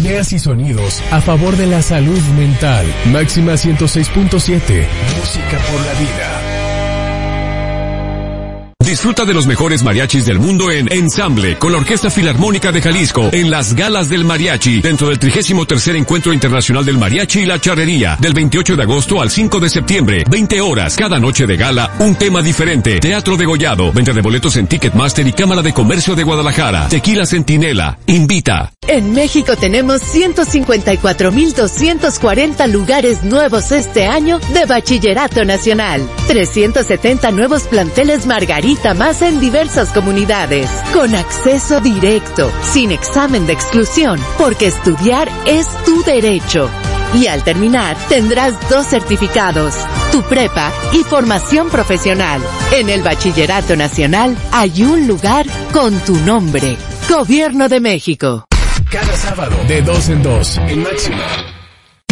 Ideas y sonidos a favor de la salud mental. Máxima 106.7. Música por la vida. Disfruta de los mejores mariachis del mundo en Ensamble, con la Orquesta Filarmónica de Jalisco, en las Galas del Mariachi, dentro del 33º Encuentro Internacional del Mariachi y la Charrería, del 28 de agosto al 5 de septiembre, 20 horas, cada noche de gala, un tema diferente. Teatro degollado, venta de boletos en Ticketmaster y Cámara de Comercio de Guadalajara. Tequila Centinela, invita. En México tenemos 154,240 lugares nuevos este año de Bachillerato Nacional. 370 nuevos planteles Margarita más en diversas comunidades, con acceso directo, sin examen de exclusión, porque estudiar es tu derecho. Y al terminar, tendrás 2 certificados, tu prepa y formación profesional. En el Bachillerato Nacional hay un lugar con tu nombre. Gobierno de México. Cada sábado, de 2 en 2, en Máxima.